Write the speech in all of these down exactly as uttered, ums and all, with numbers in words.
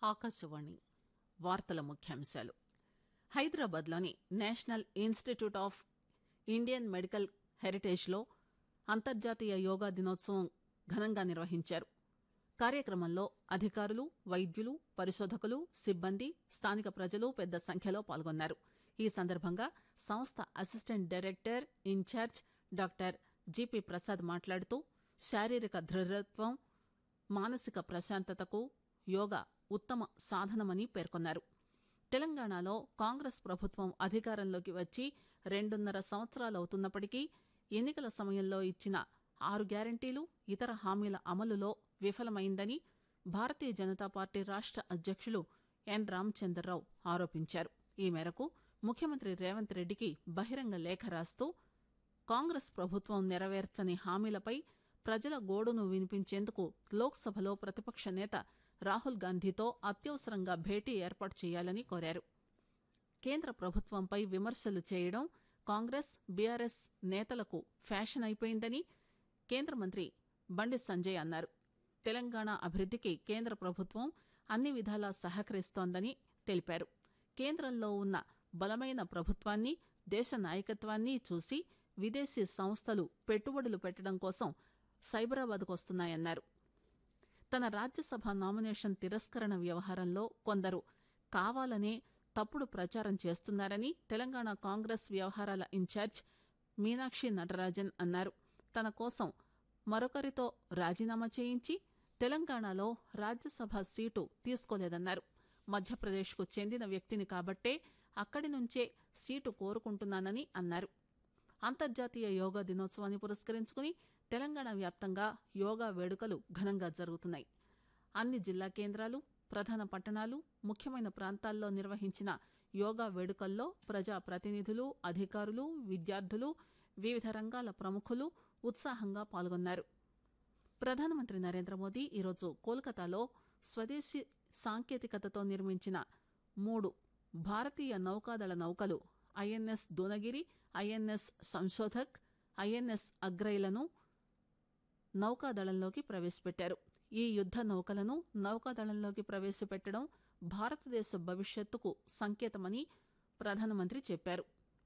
ఆకాశవాణి వార్తల ముఖ్యాంశాలు. హైదరాబాద్లోని national institute of Indian medical హెరిటేజ్లో అంతర్జాతీయ యోగా దినోత్సవం ఘనంగా నిర్వహించారు. కార్యక్రమంలో అధికారులు, వైద్యులు, పరిశోధకులు, సిబ్బంది, స్థానిక ప్రజలు పెద్ద సంఖ్యలో పాల్గొన్నారు. ఈ సందర్భంగా సంస్థ assistant director incharge doctor GP Prasad మాట్లాడుతూ శారీరక దృఢత్వం, మానసిక ప్రశాంతతకు యోగా ఉత్తమ సాధనమని పేర్కొన్నారు. తెలంగాణలో కాంగ్రెస్ ప్రభుత్వం అధికారంలోకి వచ్చి రెండున్నర సంవత్సరాలవుతున్నప్పటికీ ఎన్నికల సమయంలో ఇచ్చిన ఆరు గ్యారంటీలు, ఇతర హామీల అమలులో విఫలమైందని భారతీయ జనతా పార్టీ రాష్ట అధ్యక్షులు ఎన్ రామచంద్రరావు ఆరోపించారు. ఈ మేరకు ముఖ్యమంత్రి రేవంత్ రెడ్డికి బహిరంగ లేఖ రాస్తూ కాంగ్రెస్ ప్రభుత్వం నెరవేర్చని హామీలపై ప్రజల గోడును వినిపించేందుకు లోక్సభలో ప్రతిపక్ష నేత రాహుల్ గాంధీతో అత్యవసరంగా భేటీ ఏర్పాటు చేయాలని కోరారు. కేంద్ర ప్రభుత్వంపై విమర్శలు చేయడం కాంగ్రెస్, బీఆర్ఎస్ నేతలకు ఫ్యాషన్ అయిపోయిందని కేంద్ర మంత్రి బండి సంజయ్ అన్నారు. తెలంగాణ అభివృద్దికి కేంద్ర ప్రభుత్వం అన్ని విధాలా సహకరిస్తోందని తెలిపారు. కేంద్రంలో ఉన్న బలమైన ప్రభుత్వాన్ని, దేశ నాయకత్వాన్ని చూసి విదేశీ సంస్థలు పెట్టుబడులు పెట్టడం కోసం సైబరాబాద్కు వస్తున్నాయన్నారు. తన రాజ్యసభ నామినేషన్ తిరస్కరణ వ్యవహారంలో కొందరు కావాలనే తప్పుడు ప్రచారం చేస్తున్నారని తెలంగాణ కాంగ్రెస్ వ్యవహారాల ఇన్ఛార్జ్ మీనాక్షి నటరాజన్ అన్నారు. తన కోసం మరొకరితో రాజీనామా చేయించి తెలంగాణలో రాజ్యసభ సీటు తీసుకోలేదన్నారు. మధ్యప్రదేశ్కు చెందిన వ్యక్తిని కాబట్టే అక్కడి నుంచే సీటు కోరుకుంటున్నానని అన్నారు. అంతర్జాతీయ యోగా దినోత్సవాన్ని పురస్కరించుకుని తెలంగాణ వ్యాప్తంగా యోగా వేడుకలు ఘనంగా జరుగుతున్నాయి. అన్ని జిల్లా కేంద్రాలు, ప్రధాన పట్టణాలు, ముఖ్యమైన ప్రాంతాల్లో నిర్వహించిన యోగా వేడుకల్లో ప్రజా ప్రతినిధులు, అధికారులు, విద్యార్థులు, వివిధ రంగాల ప్రముఖులు ఉత్సాహంగా పాల్గొన్నారు. ప్రధానమంత్రి నరేంద్ర మోదీ ఈరోజు కోల్కతాలో స్వదేశీ సాంకేతికతతో నిర్మించిన మూడు భారతీయ నౌకాదళ నౌకలు INS Dunagiri, INS Sanshodhak, INS అగ్రైలను నౌకాదళంలోకి ప్రవేశపెట్టారు. ఈ యుద్ద నౌకలను నౌకాదళంలోకి ప్రవేశపెట్టడం భారతదేశ భవిష్యత్తుకు సంకేతమని ప్రధానమంత్రి చెప్పారు.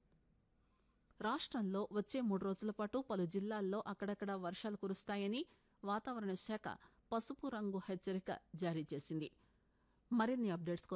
రాష్టంలో వచ్చే మూడు రోజుల పాటు పలు జిల్లాల్లో అక్కడక్కడా వర్షాలు కురుస్తాయని వాతావరణ శాఖ పసుపు రంగు హెచ్చరిక జారీ చేసింది. మరిన్ని అప్డేట్స్